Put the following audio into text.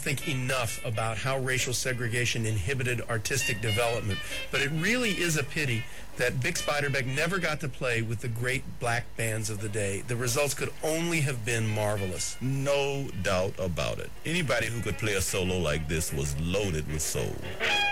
think enough about how racial segregation inhibited artistic development, but it really is a pity that Bix Beiderbecke never got to play with the great black bands of the day. The results could only have been marvelous. No doubt about it. Anybody who could play a solo like this was loaded with soul.